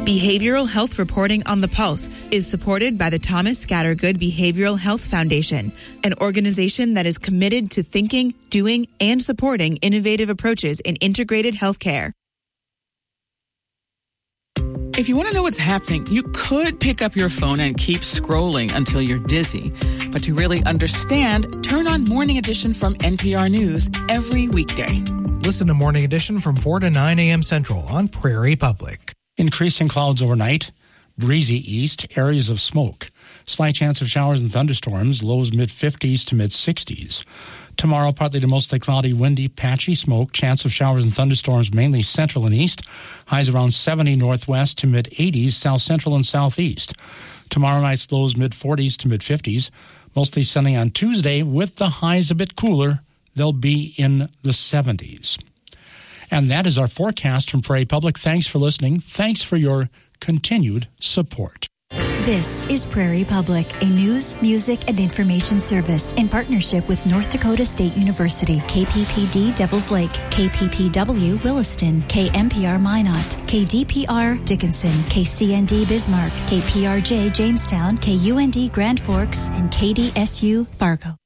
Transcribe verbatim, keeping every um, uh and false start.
Behavioral Health Reporting on the Pulse is supported by the Thomas Scattergood Behavioral Health Foundation, an organization that is committed to thinking, doing, and supporting innovative approaches in integrated healthcare. If you want to know what's happening, you could pick up your phone and keep scrolling until you're dizzy. But to really understand, turn on Morning Edition from N P R News every weekday. Listen to Morning Edition from four to nine a.m. Central on Prairie Public. Increasing clouds overnight, breezy east, areas of smoke. Slight chance of showers and thunderstorms, lows mid-fifties to mid-sixties. Tomorrow, partly to mostly cloudy, windy, patchy smoke, chance of showers and thunderstorms mainly central and east. Highs around seventy northwest to mid-eighties, south-central and southeast. Tomorrow night's lows mid-forties to mid-fifties. Mostly sunny on Tuesday with the highs a bit cooler. They'll be in the seventies. And that is our forecast from Prairie Public. Thanks for listening. Thanks for your continued support. This is Prairie Public, a news, music, and information service in partnership with North Dakota State University, K P P D Devils Lake, K P P W Williston, K M P R Minot, K D P R Dickinson, K C N D Bismarck, K P R J Jamestown, K U N D Grand Forks, and K D S U Fargo.